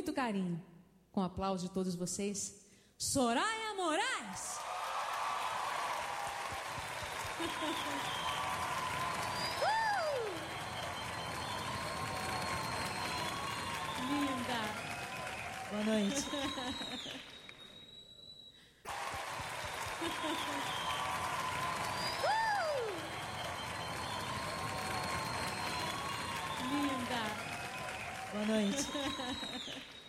muito carinho, com o aplauso de todos vocês, Soraya Moraes. Linda. Boa noite. Linda. Boa noite.